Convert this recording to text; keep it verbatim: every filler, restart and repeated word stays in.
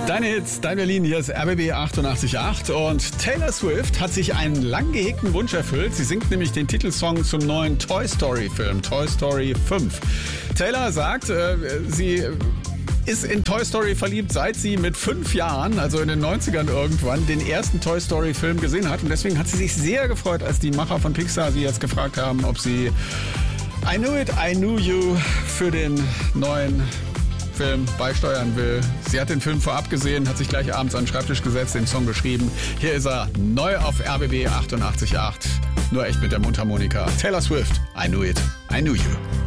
Deine Hits, dein Berlin, hier ist R B B achtundachtzig Komma acht und Taylor Swift hat sich einen lang gehegten Wunsch erfüllt. Sie singt nämlich den Titelsong zum neuen Toy Story Film, Toy Story fünf. Taylor sagt, äh, sie ist in Toy Story verliebt, seit sie mit fünf Jahren, also in den neunzigern irgendwann, den ersten Toy Story Film gesehen hat. Und deswegen hat sie sich sehr gefreut, als die Macher von Pixar sie jetzt gefragt haben, ob sie I Knew It, I Knew You für den neuen Film beisteuern will. Sie hat den Film vorab gesehen, hat sich gleich abends an den Schreibtisch gesetzt, den Song geschrieben. Hier ist er, neu auf R B B achtundachtzig Komma acht. Nur echt mit der Mundharmonika. Taylor Swift, I Knew It, I Knew You.